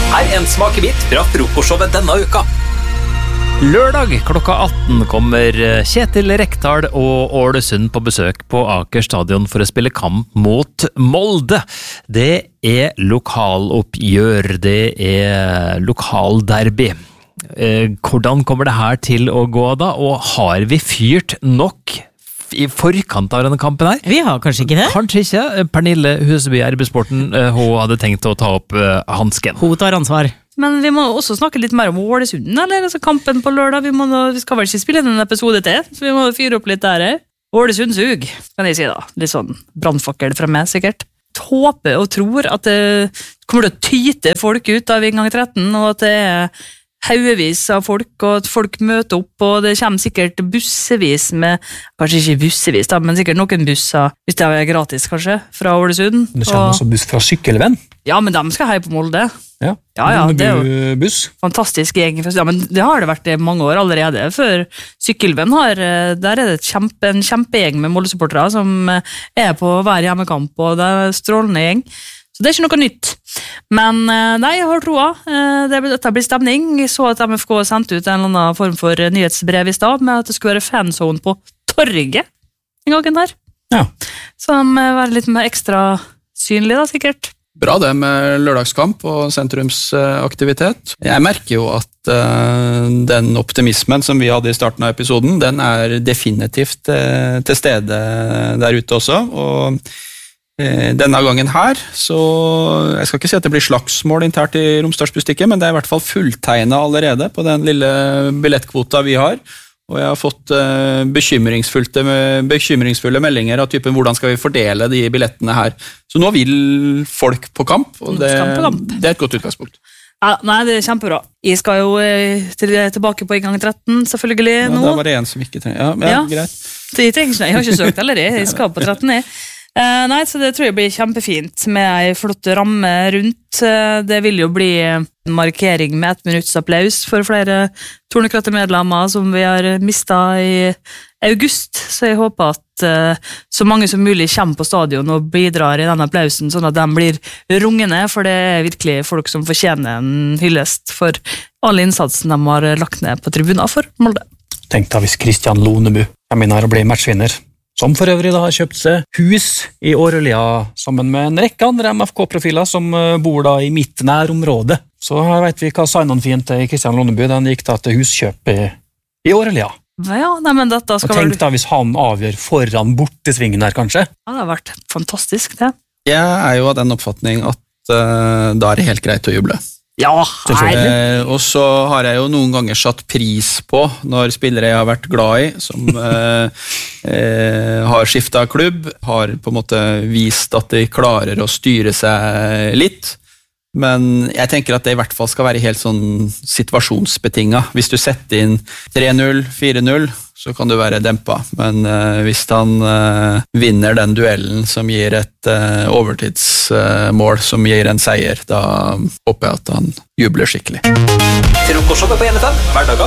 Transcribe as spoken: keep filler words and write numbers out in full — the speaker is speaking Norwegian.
Her er en smakebit fra frokostshowet denne uka. Lørdag klokka atten kommer Kjetil Rekdal og Ålesund på besøk på Aker stadion for å spille kamp mot Molde. Det er lokaloppgjør, det er lokalderby. Hvordan kommer det her til å gå da, og har vi fyrt nok i forkant av denne kampen her? Vi har kanskje ikke det? Kanskje ikke. Pernille Huseby i R B-sporten, hun hadde tenkt å ta opp hansken. Hun tar ansvar. Men vi må også snakke litt mer om Ålesund, eller altså kampen på lørdag. Vi, må, vi skal vel ikke spille en episode til, så vi må fyre opp litt der. Ålesund sug, kan jeg si da. Litt sånn brannfakkel fra meg, sikkert. Håper og tror at det kommer til å tyte folk ut av inngang tretten, og at det er haugevis av folk, og at folk møter opp, og det kommer sikkert bussevis med, kanskje ikke bussevis da, men sikkert noen busser, hvis det er gratis kanskje, fra Ålesund. Det kommer og, også buss fra Sykkelvenn. Ja, men de skal heie på Molde. Ja, ja, ja det er jo buss. Fantastisk gjeng. Ja, men det har det vært i mange år allerede, før Sykkelvenn har, der er det et kjempe, en kjempegjeng med Molde-supportere som er på hver hjemmekamp, og det er strålende gjeng. Så det er ikke noe nytt. Men nei, jeg har troa. Det, dette blir stemning. Jeg så at M F K sendte ut en eller annen form for nyhetsbrev i stad, med at det skulle være fanzone på torget en gangen der. Ja. Som var litt mer ekstra synlig da, sikkert. Bra det med lørdagskamp og sentrumsaktivitet. Jeg merker jo at uh, den optimismen som vi hadde i starten av episoden, den er definitivt uh, til stede der ute også, og denne gangen her, så jeg skal ikke si at det blir slagsmål internt i Romsdalsbustikket, men det er i hvert fall fulltegnet allerede på den lille billettkvota vi har, og jeg har fått uh, bekymringsfulle, bekymringsfulle meldinger av typen hvordan skal vi fordele de billettene her. Så nå vil folk på kamp, og det, det er et godt utgangspunkt. Ja, nei, det er kjempebra. Jeg skal jo til, tilbake på inngang tretten, selvfølgelig, ja, nå. Da var det en som ikke trenger. Ja, ja, ja. Greit. Jeg, trenger, jeg har ikke søkt eller jeg, jeg skal på tretten, jeg. Uh, nei, så det tror jeg blir kjempefint med en flott ramme rundt. Uh, det vil jo bli en markering med ett minutts applaus for flere Tornekrattet-medlemmer som vi har mistet i august, så jeg håper at uh, så mange som mulig kommer på stadion og bidrar i denne applausen, sånn at de blir rungende, for det er virkelig folk som fortjener en hyllest for all innsatsen de har lagt ned på tribuner for Molde. Tenk da hvis Kristian Lonebu kommer inn her og blir matchvinner, som for øvrig da har kjøpt seg hus i Årølia sammen med en rekke andre M F K-profiler som bor da i mitt nærområde. Så her vet vi hva sign-on fint til Kristian Lonebu, den gikk da til huskjøp i, i Årølia. Ja, nei, men dette skal og tenk da hvis han avgjør foran bortesvingen her, kanskje. Ja, det har vært fantastisk, det. Jeg er jo av den oppfatning at uh, da er det helt greit å juble. Ja, eh, og så har jeg jo noen ganger satt pris på når spillere jeg har vært glad i, som eh, eh, har skiftet klubb, har på en måte vist at de klarer å styre seg litt, men jeg tenker at det i hvert fall skal være helt sånn situasjonsbetinget. Hvis du setter inn tre null, fire null, så kan du være dempet, men uh, hvis han uh, vinner den duellen som gir et uh, overtidsmål, uh, som gir en seier, da håper jeg at han jubler skikkelig. Frokostshowet på N F M, hverdager